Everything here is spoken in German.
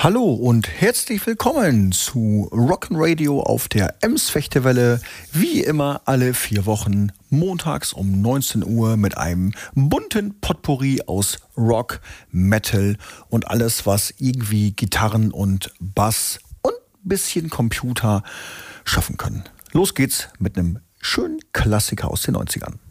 Hallo und herzlich willkommen zu Rock'n'Radio auf der Ems-Fechtewelle. Wie immer alle 4 Wochen, montags um 19 Uhr mit einem bunten Potpourri aus Rock, Metal und alles, was irgendwie Gitarren und Bass und ein bisschen Computer schaffen können. Los geht's mit einem schönen Klassiker aus den 90ern.